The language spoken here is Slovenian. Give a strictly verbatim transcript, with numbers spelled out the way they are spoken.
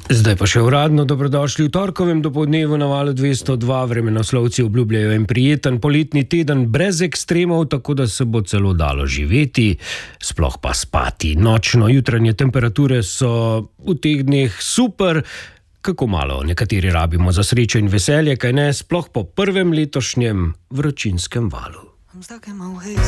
Zdaj pa še uradno dobrodošli v torkovem dopoldnevu na valu dvesto dva. Vremenoslovci obljubljajo en prijeten poletni teden brez ekstremov, tako da se bo celo dalo živeti, sploh pa spati. Nočno-jutranje temperature so v teh dneh super, kako malo nekateri rabimo za srečo in veselje, kaj ne, sploh po prvem letošnjem vročinskem valu.